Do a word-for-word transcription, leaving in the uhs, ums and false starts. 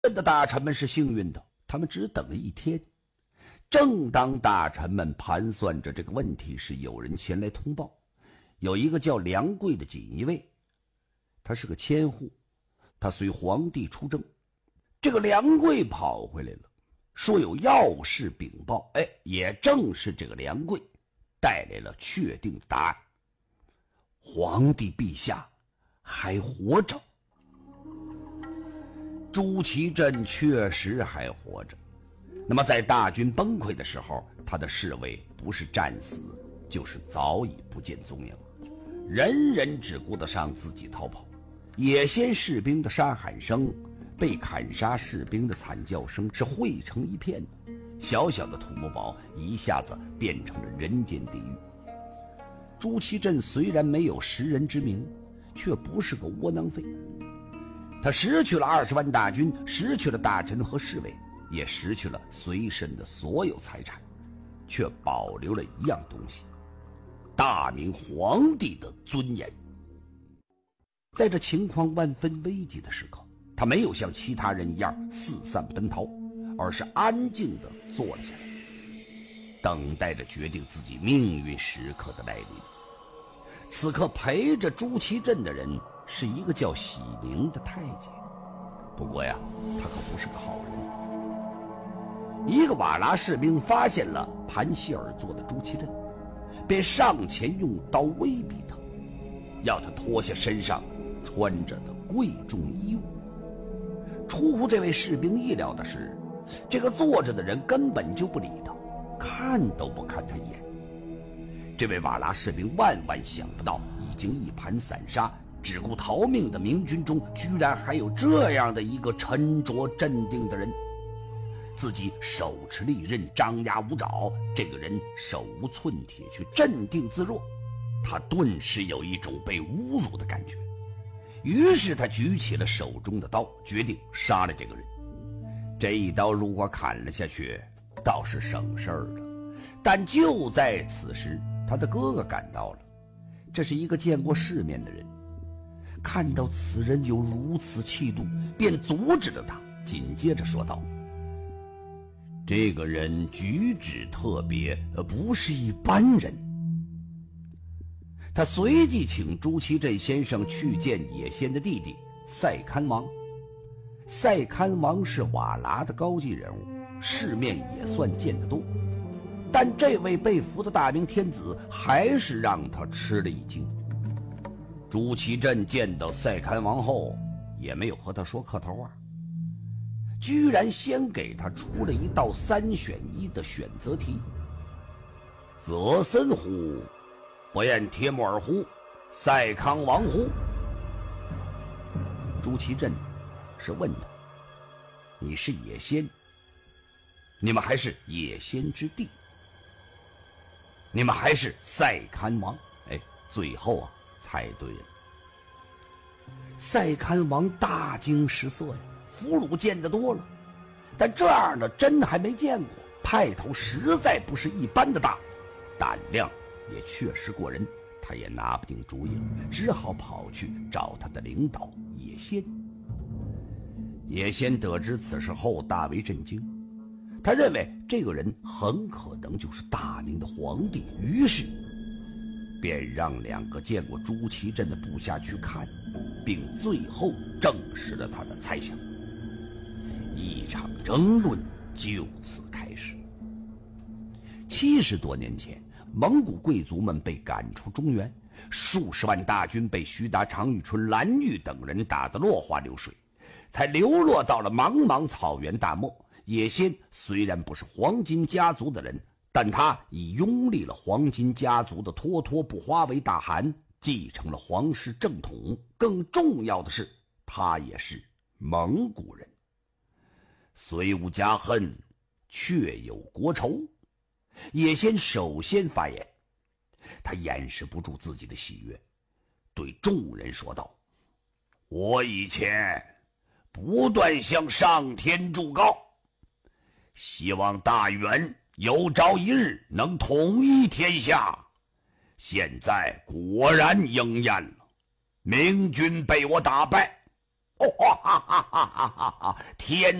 真的大臣们是幸运的，他们只等了一天。正当大臣们盘算着这个问题时，有人前来通报，有一个叫梁贵的锦衣卫，他是个千户，他随皇帝出征。这个梁贵跑回来了，说有要事禀报。哎，也正是这个梁贵带来了确定的答案：皇帝陛下还活着。朱祁镇确实还活着。那么在大军崩溃的时候，他的侍卫不是战死，就是早已不见踪影，人人只顾得上自己逃跑。野先士兵的杀喊声，被砍杀士兵的惨叫声是汇成一片的，小小的土木堡一下子变成了人间地狱。朱祁镇虽然没有识人之明，却不是个窝囊废。他失去了二十万大军，失去了大臣和侍卫，也失去了随身的所有财产，却保留了一样东西：大明皇帝的尊严。在这情况万分危急的时刻，他没有像其他人一样四散奔逃，而是安静地坐了下来，等待着决定自己命运时刻的来临。此刻陪着朱祁镇的人是一个叫喜宁的太监，不过呀，他可不是个好人。一个瓦剌士兵发现了盘膝而坐的朱祁镇，便上前用刀威逼他，要他脱下身上穿着的贵重衣物。出乎这位士兵意料的是，这个坐着的人根本就不理他，看都不看他一眼。这位瓦剌士兵万万想不到，已经一盘散沙，只顾逃命的明军中，居然还有这样的一个沉着镇定的人。自己手持利刃，张牙舞爪，这个人手无寸铁，却镇定自若。他顿时有一种被侮辱的感觉，于是他举起了手中的刀，决定杀了这个人。这一刀如果砍了下去，倒是省事儿了。但就在此时，他的哥哥赶到了，这是一个见过世面的人，看到此人有如此气度，便阻止了他，紧接着说道：这个人举止特别，不是一般人。他随即请朱祁镇先生去见野先的弟弟赛堪王。赛堪王是瓦剌的高级人物，世面也算见得多，但这位被俘的大明天子还是让他吃了一惊。朱祁镇见到赛堪王后，也没有和他说客套话，居然先给他出了一道三选一的选择题：择森乎？不厌帖木儿乎？赛康王乎？朱祁镇是问他：你是野先，你们还是野先之弟？你们还是赛堪王？哎，最后啊，猜对了。赛堪王大惊失色呀，俘虏见得多了，但这样的真还没见过，派头实在不是一般的大，胆量也确实过人，他也拿不定主意了，只好跑去找他的领导野先。野先得知此事后大为震惊，他认为这个人很可能就是大明的皇帝，于是便让两个见过朱祁镇的部下去看，并最后证实了他的猜想。一场争论就此开始。七十多年前，蒙古贵族们被赶出中原，数十万大军被徐达、常遇春、蓝玉等人打得落花流水，才流落到了茫茫草原大漠。野先虽然不是黄金家族的人，但他已拥立了黄金家族的脱脱不花为大汗，继承了皇室正统。更重要的是，他也是蒙古人。虽无家恨，却有国仇。野先首先发言，他掩饰不住自己的喜悦，对众人说道：我以前不断向上天祝告，希望大元有朝一日能统一天下，现在果然应验了。明军被我打败， 哈哈哈哈哈哈！天